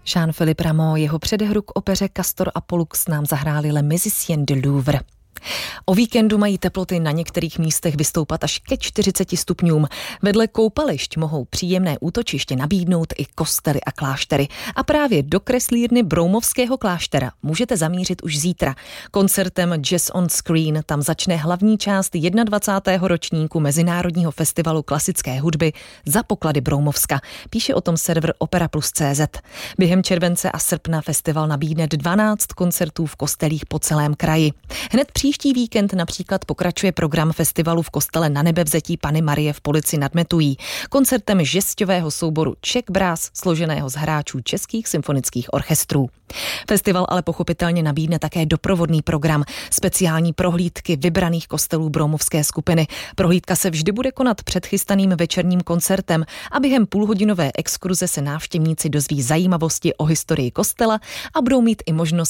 Jean-Philippe Rameau, jeho předehru k opeře Castor a Pollux nám zahráli Les Musiciens de Louvre. O víkendu mají teploty na některých místech vystoupat až ke 40 stupňům. Vedle koupališť mohou příjemné útočiště nabídnout i kostely a kláštery. A právě do kreslírny Broumovského kláštera můžete zamířit už zítra. Koncertem Jazz on Screen tam začne hlavní část 21. ročníku Mezinárodního festivalu klasické hudby Za poklady Broumovska. Píše o tom server operaplus.cz. Během července a srpna festival nabídne 12 koncertů v kostelích po celém kraji. Hned příští víkend například pokračuje program festivalu v kostele Nanebevzetí Panny Marie v Polici nad Metují koncertem žesťového souboru Czech Brass, složeného z hráčů českých symfonických orchestrů. Festival ale pochopitelně nabídne také doprovodný program, speciální prohlídky vybraných kostelů broumovské skupiny. Prohlídka se vždy bude konat před chystaným večerním koncertem a během půlhodinové exkurze se návštěvníci dozví zajímavosti o historii kostela a budou mít i možnost